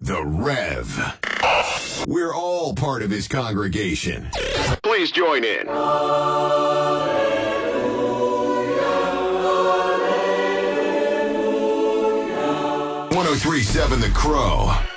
The Rev. We're all part of his congregation. Please join in. 103.7 The Crow.